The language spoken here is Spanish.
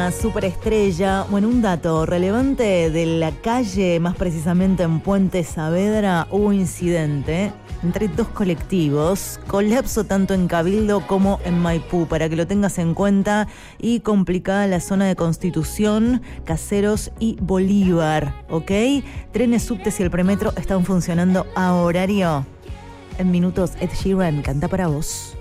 Superestrella. Bueno, un dato relevante de la calle, más precisamente en Puente Saavedra, hubo incidente entre dos colectivos, colapso tanto en Cabildo como en Maipú, para que lo tengas en cuenta, y complicada la zona de Constitución, Caseros y Bolívar, ¿ok? Trenes, subtes y el premetro están funcionando a horario. En minutos, Ed Sheeran canta para vos.